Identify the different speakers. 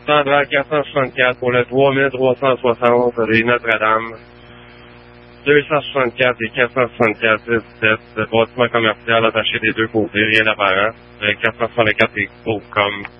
Speaker 1: Central 464 pour le 3360 rue Notre-Dame. 264 et 464 17, bâtiment commercial attaché des deux côtés, rien d'apparent. 464 et gros comme